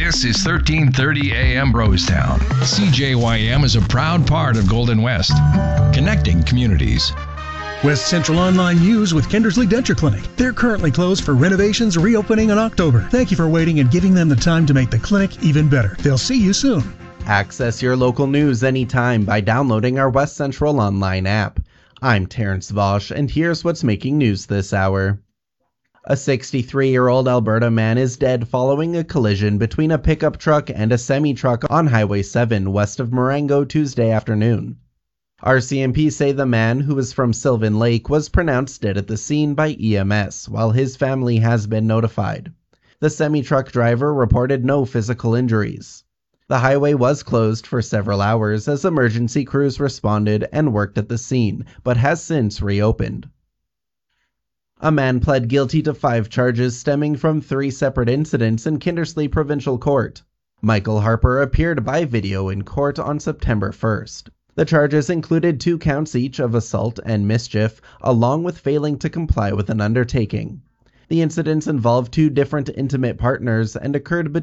This is 1330 AM Rosetown. CJYM is a proud part of Golden West, connecting communities. West Central Online News with Kindersley Denture Clinic. They're currently closed for renovations, reopening in October. Thank you for waiting and giving them the time to make the clinic even better. They'll see you soon. Access your local news anytime by downloading our West Central Online app. I'm Terrence Vosch, and here's what's making news this hour. A 63-year-old Alberta man is dead following a collision between a pickup truck and a semi-truck on Highway 7 west of Marengo Tuesday afternoon. RCMP say the man, who is from Sylvan Lake, was pronounced dead at the scene by EMS, while his family has been notified. The semi-truck driver reported no physical injuries. The highway was closed for several hours as emergency crews responded and worked at the scene, but has since reopened. A man pled guilty to 5 charges stemming from 3 separate incidents in Kindersley Provincial Court. Michael Harper appeared by video in court on September 1st. The charges included 2 counts each of assault and mischief, along with failing to comply with an undertaking. The incidents involved 2 different intimate partners and occurred